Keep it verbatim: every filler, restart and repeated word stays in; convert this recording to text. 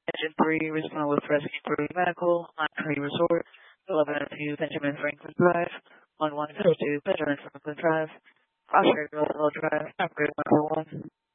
Engine three, respond with Rescue three Medical, line three Resort, eleven oh two Benjamin Franklin Drive, one one zero two Benjamin Franklin Drive, Oscar Roosevelt Drive, upgrade one oh one.